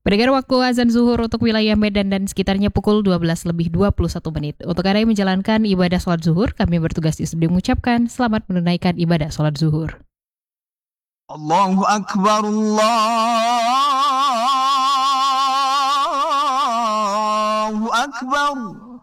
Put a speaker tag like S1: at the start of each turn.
S1: Pendengar, waktu azan zuhur untuk wilayah Medan dan sekitarnya pukul 12:21 menit. Untuk Anda yang menjalankan ibadah sholat zuhur, kami bertugas di studio mengucapkan selamat menunaikan ibadah sholat zuhur.
S2: Allahu Akbar, Allahu Akbar.